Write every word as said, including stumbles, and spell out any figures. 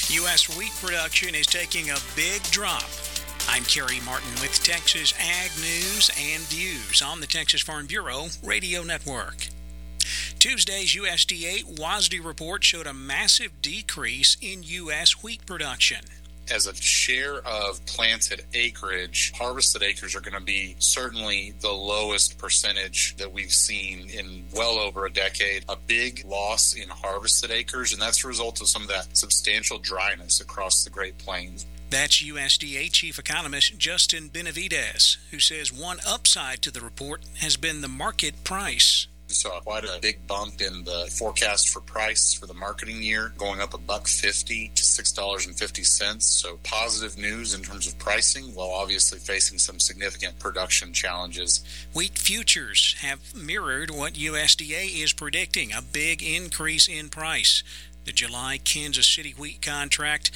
U S wheat production is taking a big drop. I'm Kerry Martin with Texas Ag News and Views on the Texas Farm Bureau Radio Network. Tuesday's U S D A W A S D report showed a massive decrease in U S wheat production. As a share of planted acreage, harvested acres are going to be certainly the lowest percentage that we've seen in well over a decade. A big loss in harvested acres, and that's a result of some of that substantial dryness across the Great Plains. That's U S D A Chief Economist Justin Benavides, who says one upside to the report has been the market price. We saw quite a big bump in the forecast for price for the marketing year, going up a buck fifty to six dollars and fifty cents. So positive news in terms of pricing, while obviously facing some significant production challenges. Wheat futures have mirrored what U S D A is predicting, a big increase in price. The July Kansas City wheat contract